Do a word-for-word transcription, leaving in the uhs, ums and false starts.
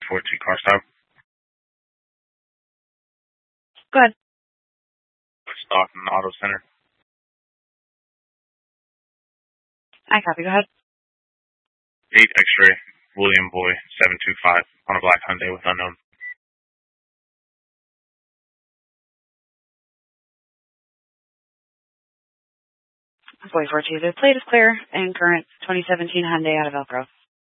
fourteen car stop. Go ahead. Stockton Auto Center. I copy. Go ahead. eight X-ray, William Boy, seven two five, on a black Hyundai with unknown. Boy four two, the plate is clear and current twenty seventeen Hyundai out of Elk Grove.